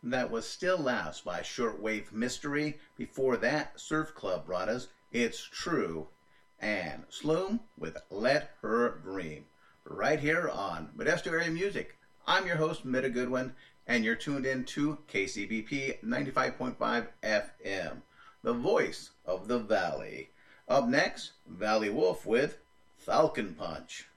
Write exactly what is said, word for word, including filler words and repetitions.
That was Still Laughs by Shortwave Mystery. Before that, Surf Club brought us It's True. And Sloom with Let Her Dream. Right here on Modesto Area Music. I'm your host, Mitta Goodwin, and you're tuned in to K C B P ninety-five point five F M, the voice of the Valley. Up next, Valley Wolf with Falcon Punch.